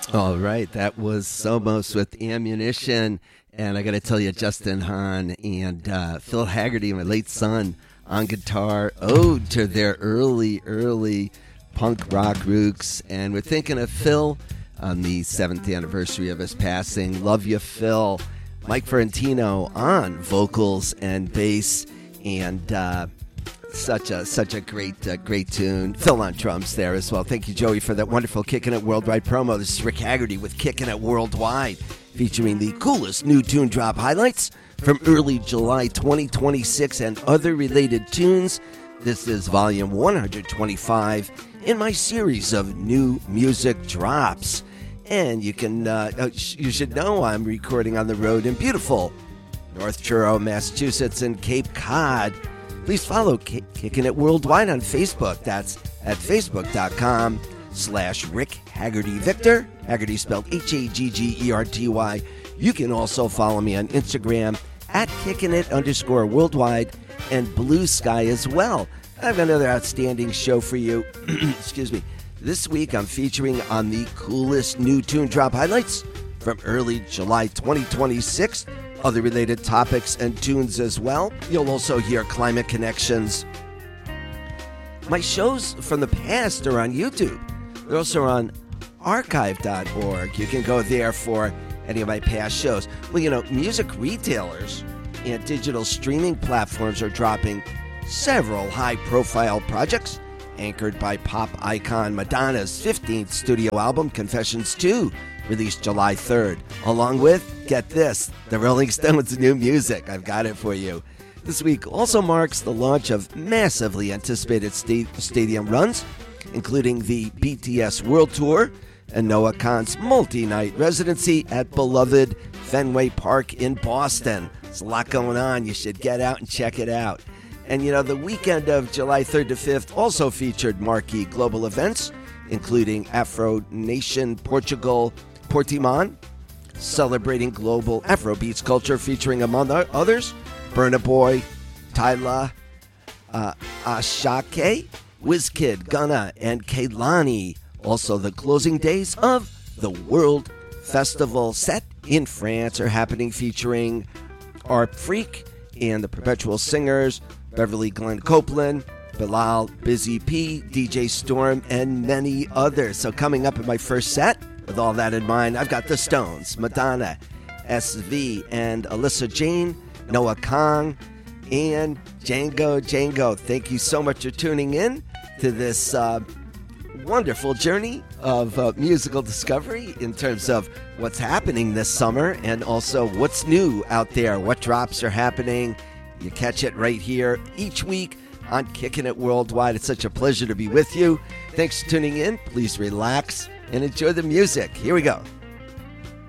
All right, that was Somos with Ammunition. And I got to tell you, Justin Hahn and Phil Haggerty, my late son, on guitar, ode to their early punk rock roots. And we're thinking of Phil on the 7th anniversary of his passing. Love you, Phil. Mike Ferrantino on vocals and bass. And such a great tune. Phil on drums there as well. Thank you, Joey, for that wonderful Kickin' It Worldwide promo. This is Rick Haggerty with Kickin' It Worldwide, featuring the coolest new tune drop highlights from early July 2026 and other related tunes. This is volume 125 in my series of new music drops. And you can, you should know I'm recording on the road in beautiful North Truro, Massachusetts, and Cape Cod. Please follow Kickin' It Worldwide on Facebook. That's at facebook.com/Rick Haggerty Victor. Haggerty spelled Haggerty. You can also follow me on Instagram at KickinIt_Worldwide and Blue Sky as well. I've got another outstanding show for you. Excuse me. This week I'm featuring on the coolest new tune drop highlights from early July 2026. Other related topics and tunes as well. You'll also hear Climate Connections. My shows from the past are on YouTube. They're also on archive.org. You can go there for any of my past shows. Well, you know, music retailers and digital streaming platforms are dropping several high-profile projects anchored by pop icon Madonna's 15th studio album, Confessions 2, released July 3rd, along with, get this, the Rolling Stones' new music. I've got it for you. This week also marks the launch of massively anticipated stadium runs, including the BTS World Tour and Noah Kahan's multi-night residency at beloved Fenway Park in Boston. There's a lot going on. You should get out and check it out. And, you know, the weekend of July 3rd to 5th also featured marquee global events, including Afro Nation Portugal Portimão, celebrating global Afrobeats culture, featuring, among others, Burna Boy, Tyla, Ashake, Wizkid, Gunna, and Kehlani. Also, the closing days of the World Festival set in France are happening, featuring Art Freak and the Perpetual Singers, Beverly Glenn Copeland, Bilal, Busy P, DJ Storm, and many others. So coming up in my first set, with all that in mind, I've got the Stones, Madonna, SV, and Alyssa Jane, Noah Kahan, and Django. Thank you so much for tuning in to this wonderful journey of musical discovery in terms of what's happening this summer and also what's new out there, what drops are happening. You catch it right here each week on Kickin' It Worldwide. It's such a pleasure to be with you. Thanks for tuning in. Please relax and enjoy the music. Here we go.